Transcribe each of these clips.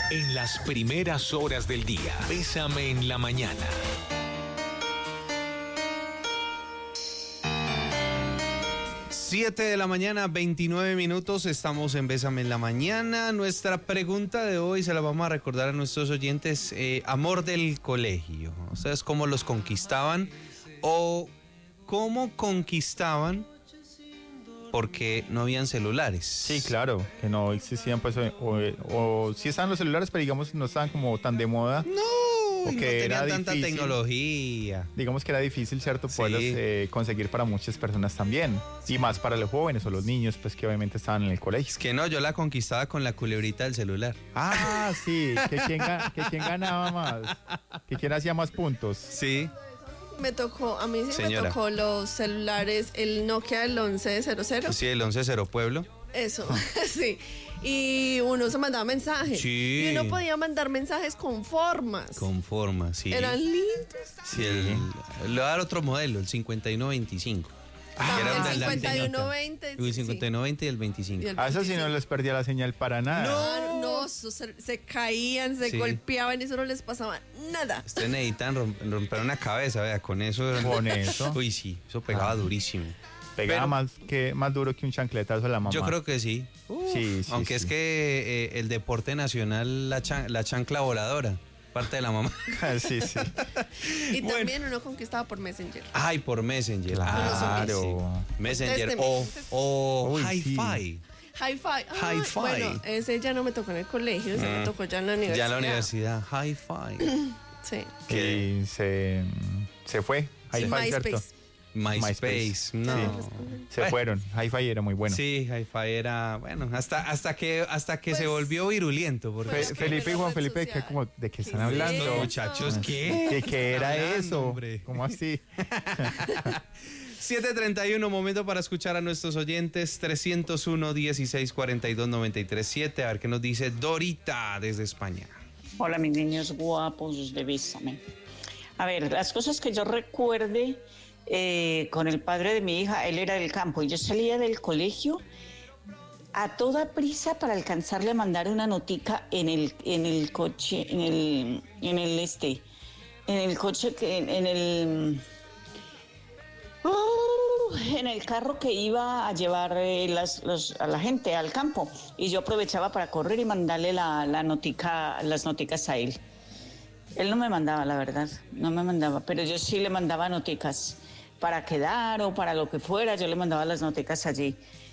En las primeras horas del día, Bésame en la mañana. 7 de la mañana, 29 minutos, estamos en Bésame en la mañana. Nuestra pregunta de hoy se la vamos a recordar a nuestros oyentes. Amor del colegio. ¿Ustedes cómo los conquistaban? ¿O cómo conquistaban porque no habían celulares? Sí, claro, que no existían, pues, o sí estaban los celulares, pero digamos no estaban como tan de moda. No, que no era tenían tanta difícil. Tecnología. Digamos que era difícil, ¿cierto? Sí. Poderlos conseguir para muchas personas también. Y más para los jóvenes o los niños, pues que obviamente estaban en el colegio. Es que no, yo la conquistaba con la culebrita del celular. Ah, sí, que quién ganaba más, que quién hacía más puntos. Sí. A mí sí Señora. me tocó los celulares, el Nokia, el 1100. Sí, el 11 Pueblo. Eso, sí. Y uno se mandaba mensajes. Sí. Y uno podía mandar mensajes con formas. Con forma, sí. Eran lindos. Sí, le voy a dar otro modelo, el 5125. El 5120. El 5120 y el 25. Y el A eso sí no 25. les perdía la señal para nada. No, eso se caían, se Sí. golpeaban y eso no les pasaba nada. Ustedes necesitan romper una cabeza, vea, con eso. Con eso. Uy, sí, eso pegaba durísimo. Pegaba Pero- más duro que un chancletazo a la mamá. Yo creo que sí. Sí, sí, Aunque sí. es que el deporte nacional, la chancla voladora, parte de la mamá. Sí, sí. Y Bueno. también uno conquistaba por Messenger. Ay, por Messenger. Claro. Messenger Contésteme. o Uy, Hi-Fi. sí. Hi-Fi. Ay, Hi-Fi. Bueno, ese ya no me tocó en el colegio, ese me tocó ya en la universidad. Ya en la universidad. Hi-Fi. Sí. ¿Qué? Y se fue. Hi-Fi, ¿cierto? MySpace. MySpace. No. Sí. Se fueron. Hi-Fi era muy bueno. Sí, Hi-Fi era, bueno, hasta que Pues, se volvió virulento. Porque pues, Felipe y Juan red Felipe, social. ¿de qué ¿Qué están es hablando? eso? muchachos, ¿qué? ¿Qué era Hablando, eso? hombre. ¿Cómo así? 7:31, momento para escuchar a nuestros oyentes. 301-1642-937. A ver qué nos dice Dorita desde España. Hola, mis niños guapos de Bésame. A ver, las cosas que yo recuerde con el padre de mi hija, él era del campo y yo salía del colegio a toda prisa para alcanzarle a mandar una notica en el coche, en el carro que iba a llevar a la gente al campo, y yo aprovechaba para correr y mandarle las noticas a él. Él no me mandaba, la verdad, no me mandaba, pero yo sí le mandaba noticas para quedar o para lo que fuera, yo le mandaba las noticas allí.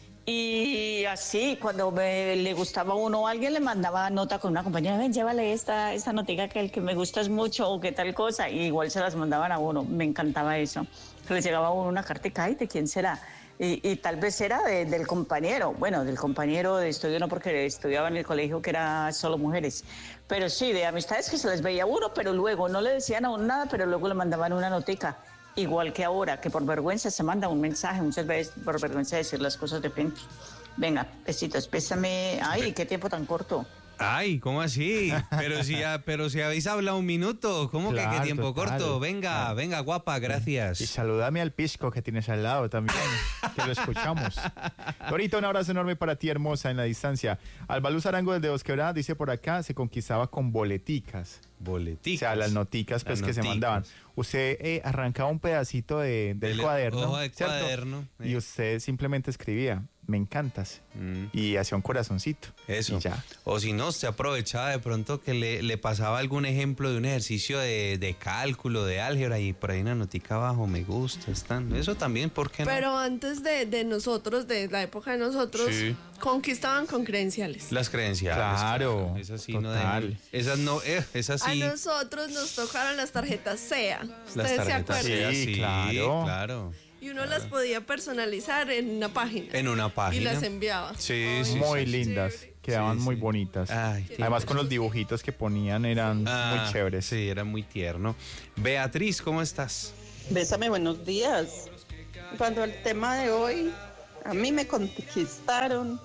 Y así, cuando le gustaba a uno o alguien, le mandaba nota con una compañera, ven, llévale esta notica que el que me gustas mucho o qué tal cosa, y igual se las mandaban a uno, me encantaba eso. Que le llegaba a uno una cartica, ay, ¿de quién será? Y tal vez era del compañero, bueno, del compañero de estudio no, porque estudiaba en el colegio que era solo mujeres, pero sí, de amistades que se les veía a uno, pero luego no le decían a uno nada, pero luego le mandaban una notica. Igual que ahora, que por vergüenza se manda un mensaje, muchas veces por vergüenza de decir las cosas de frente. Venga, besitos, pésame. Ay, qué tiempo tan corto. Ay, ¿cómo así? Pero si habéis hablado un minuto, ¿cómo que Claro, qué tiempo total. corto? Venga, venga, guapa, gracias. Y saludame al pisco que tienes al lado también, que lo escuchamos. Dorita, un abrazo enorme para ti, hermosa, en la distancia. Albaluz Arango desde Dos Quebradas dice por acá, se conquistaba con boleticas. Boleticas. O sea, las noticas pues que se mandaban. Usted arrancaba un pedacito del cuaderno, hoja de ¿cierto? cuaderno, Y usted simplemente escribía, me encantas, y hacía un corazoncito. Eso. Y ya. O si no, usted aprovechaba de pronto que le pasaba algún ejemplo de un ejercicio de cálculo, de álgebra, y por ahí una notica abajo, me gusta, están. Eso también, ¿por qué no? Pero antes de nosotros, de la época de nosotros, Sí. conquistaban con credenciales. Las credenciales. Claro, Esas sí total. no dejan. Esas no, esas A sí. nosotros nos tocaron las tarjetas SEA. Las ¿Ustedes se tarjetas acuerdan? sí, Sí, claro. claro. Y uno las podía personalizar en una página. En una página. Y las enviaba. Sí, sí. Muy sí. lindas, quedaban Sí, muy sí. bonitas. Ay, Además con los dibujitos que ponían eran muy chéveres. Sí, era muy tierno. Beatriz, ¿cómo estás? Bésame, buenos días. Cuando el tema de hoy, a mí me conquistaron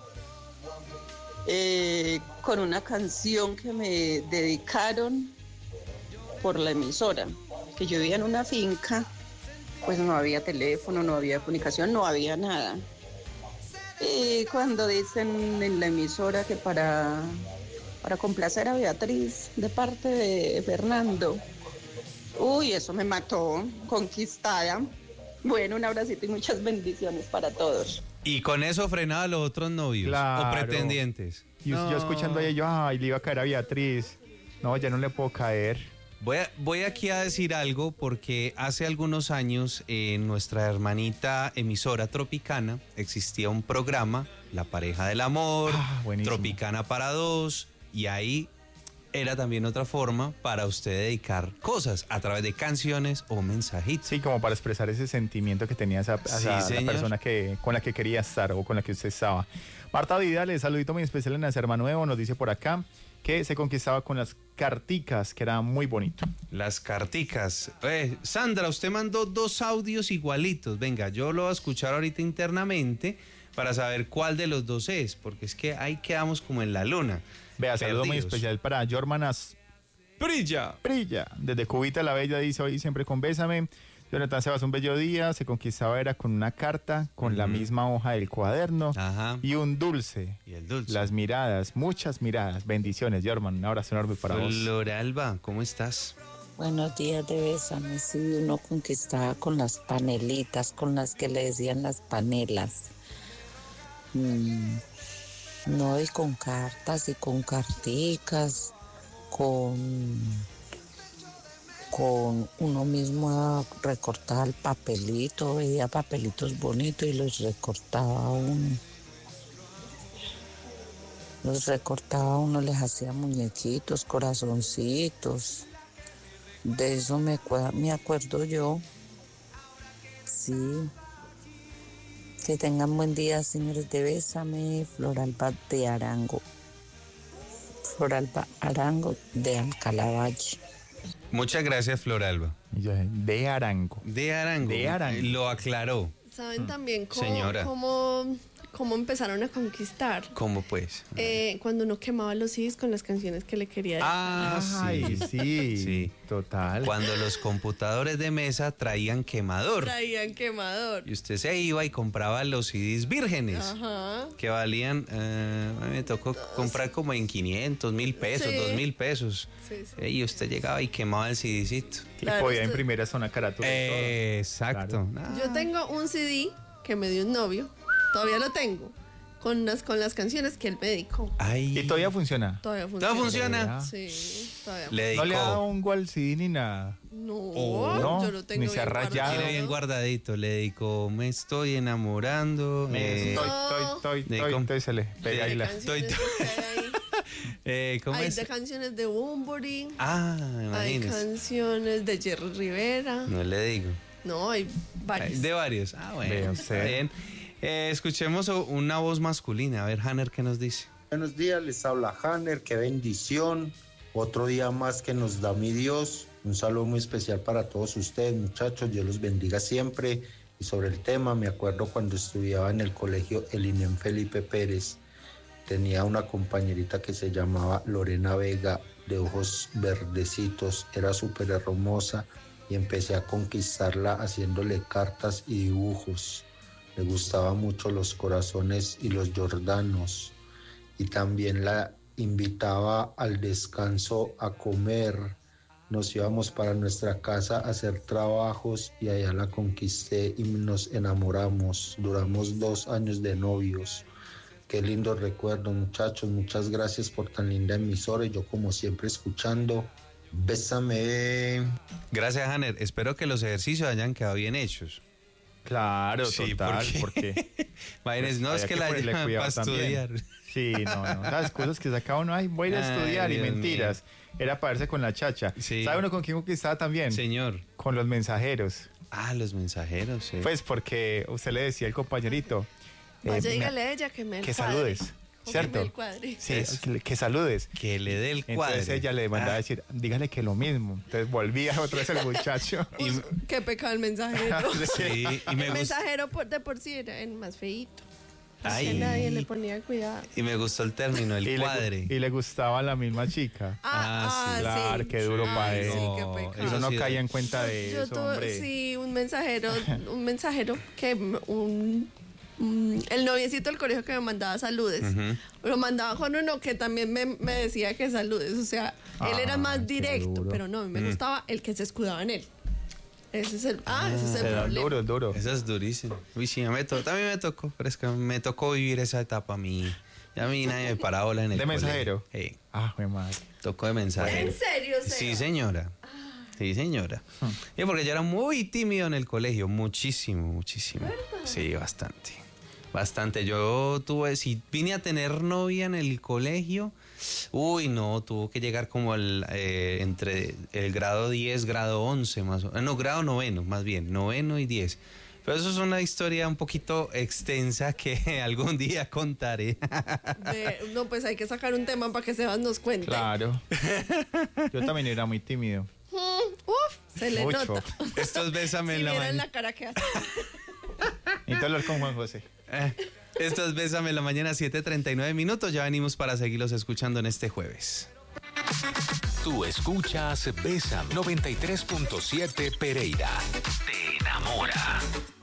con una canción que me dedicaron por la emisora, que yo vivía en una finca, pues no había teléfono, no había comunicación, no había nada. Y cuando dicen en la emisora que para para complacer a Beatriz de parte de Fernando. Uy, eso me mató, conquistada. Bueno, un abracito y muchas bendiciones para todos. Y con eso frenaba a los otros novios Claro. o pretendientes. Y yo escuchando a ellos, ay, le iba a caer a Beatriz. No, ya no le puedo caer. Voy aquí a decir algo porque hace algunos años en nuestra hermanita emisora Tropicana existía un programa, La Pareja del Amor, Buenísimo. Tropicana para dos, y ahí era también otra forma para usted dedicar cosas a través de canciones o mensajitos. Sí, como para expresar ese sentimiento que tenía esa la señor. persona con la que quería estar o con la que usted estaba. Marta Vidal, saludito muy especial en Nacerma Nuevo, nos dice por acá que se conquistaba con las carticas, que era muy bonito. Las carticas. Sandra, usted mandó 2 audios igualitos. Venga, yo lo voy a escuchar ahorita internamente para saber cuál de los 2 es, porque es que ahí quedamos como en la luna. Vea, saludo muy Perdidos. especial para Jormanas ¡Brilla! Brilla. Desde Cubita la Bella dice hoy siempre con Bésame. Jonathan Sebas, un bello día. Se conquistaba era con una carta, con la misma hoja del cuaderno Ajá. y un dulce. Y el dulce. Las miradas, muchas miradas. Bendiciones, Jorman. Un abrazo enorme para vos. Floralba, ¿cómo estás? Buenos días de Bésame. Sí, uno conquistaba con las panelitas, con las que le decían las panelas. No, y con cartas y con carticas, con uno mismo recortaba el papelito, veía papelitos bonitos y los recortaba uno. Les hacía muñequitos, corazoncitos. De eso me acuerdo yo. Sí. Que tengan buen día, señores de Bésame. Floralba de Arango. Floralba Arango de Alcalá Valle. Muchas gracias, Floralba. Y yo, de Arango. De Arango. De Arango. Lo aclaró. ¿Saben también Señora. cómo empezaron a conquistar? ¿Cómo pues? Cuando uno quemaba los CDs con las canciones que le quería decir. Ay, sí. Sí. Total. Cuando los computadores de mesa traían quemador. Traían quemador. Y usted se iba y compraba los CDs vírgenes. Ajá. Que valían, a mí me tocó comprar como en 500, 1,000 pesos, Sí. 2,000 pesos. Sí, sí. Y usted llegaba y quemaba el CDcito. Y Claro, podía esto- imprimir eso en una carátula. y todo. Exacto. Yo tengo un CD que me dio un novio, todavía lo tengo, con las canciones que él me dedicó. Ay. Y todavía funciona. Todavía funciona. ¿Todavía funciona? Sí, todavía Le No le ha dado dedicó. un gol CD ni nada. No, no, yo lo tengo ni se ha bien rayado. guardado. Tiene bien guardadito. Le dedicó Me estoy enamorando. Estoy, se le pega ahí la... Estoy- Hay ¿Cómo es? de canciones de Bunbury, Ah, hay imagínese. canciones de Jerry Rivera. No le digo. No, hay Hay varias. de varios. Ah, bueno. Vea Está usted. bien. Escuchemos una voz masculina. A ver, Hanner, ¿qué nos dice? Buenos días, les habla Hanner, qué bendición. Otro día más que nos da mi Dios. Un saludo muy especial para todos ustedes, muchachos. Dios los bendiga siempre. Y sobre el tema, me acuerdo cuando estudiaba en el colegio El INEM Felipe Pérez. Tenía una compañerita que se llamaba Lorena Vega, de ojos verdecitos. Era súper hermosa y empecé a conquistarla haciéndole cartas y dibujos. Le gustaban mucho los corazones y los jordanos. Y también la invitaba al descanso a comer. Nos íbamos para nuestra casa a hacer trabajos y allá la conquisté y nos enamoramos. Duramos 2 años de novios. Qué lindo recuerdo, muchachos. Muchas gracias por tan linda emisora y yo como siempre escuchando. Bésame. Gracias, Hanner. Espero que los ejercicios hayan quedado bien hechos. Claro, Sí, total, porque- porque... Imagínense, no es había que que la ponerle llevan cuidado para también. estudiar. Sí, no. Las cosas que saca uno, ay, voy a ir a Ay, estudiar y Dios mentiras. Era para verse con la chacha. Sí. ¿Sabe uno con quién conquistaba también? Señor. Con los mensajeros. Ah, los mensajeros, sí. Pues porque usted le decía al compañerito... Vaya, me- dígale a ella que me que cuadre. saludes, O que ¿cierto? me el cuadre. Sí, Eso. que saludes. que le dé el cuadro. Entonces ella le mandaba a decir, dígale que lo mismo. Entonces volvía otra vez el muchacho. Qué pecado el mensajero. Sí, y me El gusta. mensajero de por sí era el más feíto. Ay. Que nadie le ponía cuidado. Y me gustó el término, el y cuadre. y le gustaba a la misma chica. Ah, sí. Claro, qué duro Ay, para él. Sí, qué No, Y pecado. uno no sí, caía en cuenta de Yo eso, tuve, hombre. sí, un mensajero que el noviecito del colegio que me mandaba saludes. Lo mandaba con uno que también me decía que saludes. O sea, él era más directo, pero no, a mí me gustaba el que se escudaba en él. Ese es el problema. Duro. Eso es durísimo. Uy, sí, también me tocó, pero es que me tocó vivir esa etapa a mí. A mí nadie me paraba bola en el ¿De colegio. mensajero? Sí. Mi madre. Tocó de mensajero. ¿En serio, Seba? Sí, señora. Sí, señora. Sí, porque yo era muy tímido en el colegio, muchísimo. ¿Verdad? Sí, bastante. Yo si vine a tener novia en el colegio, tuvo que llegar como entre el grado 10, grado 11, grado noveno, más bien, noveno y 10. Pero eso es una historia un poquito extensa que algún día contaré. No, pues hay que sacar un tema para que Sebas nos cuente. Claro. Yo también era muy tímido. Se le Mucho. nota. Esto es Bésame en la mañana. la cara que hace. Y todo hablar con Juan José. Esto es Bésame en la mañana, 7:39 minutos. Ya venimos para seguirlos escuchando en este jueves. Tú escuchas Bésame 93.7 Pereira. Te enamora.